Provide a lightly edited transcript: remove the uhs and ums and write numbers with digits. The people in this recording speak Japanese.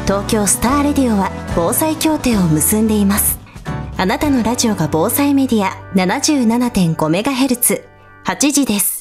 東京スターレディオは防災協定を結んでいます。あなたのラジオが防災メディア 77.5MHz、8時です。